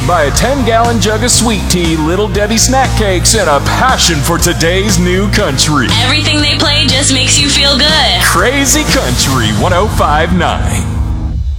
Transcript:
by a 10-gallon jug of sweet tea, Little Debbie snack cakes, and a passion for today's new country. Everything they play just makes you feel good. Crazy Country 105.9.